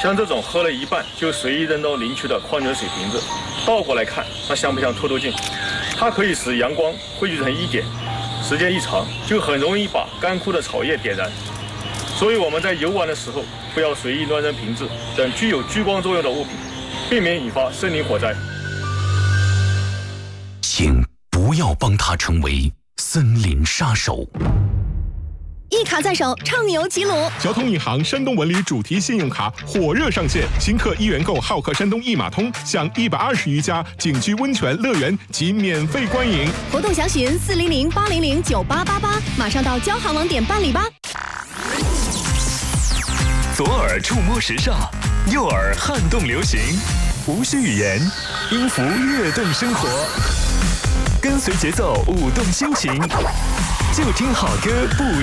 像这种喝了一半就随意扔到林区的矿泉水瓶子，倒过来看，那像不像透透镜？它可以使阳光汇聚成一点，时间一长就很容易把干枯的草叶点燃。所以我们在游玩的时候，不要随意乱扔瓶子等具有聚光作用的物品，避免引发森林火灾。 请不要帮他成为森林杀手。 一卡在手，畅游吉鲁。 交通银行山东文旅主题信用卡火热上线，新客1元购好客山东一码通，享120余家景区温泉乐园及免费观影。 活动详询400-800-9888，马上到交行网点办理吧。 左耳触摸时尚，右耳撼动流行，无需语言，音符跃动生活，跟随节奏舞动心情，就听好歌不